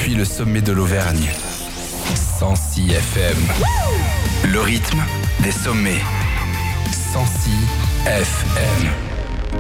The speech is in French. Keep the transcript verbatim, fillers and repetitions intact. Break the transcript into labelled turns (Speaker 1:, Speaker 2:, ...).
Speaker 1: depuis le sommet de l'Auvergne. cent six F M. Le rythme des sommets. cent six F M.